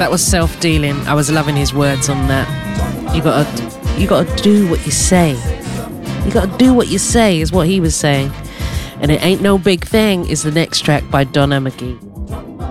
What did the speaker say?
That was Self-Dealing. I was loving his words on that. You gotta do what you say. You gotta do what you say is what he was saying. And It Ain't No Big Thing is the next track by Donna McGee.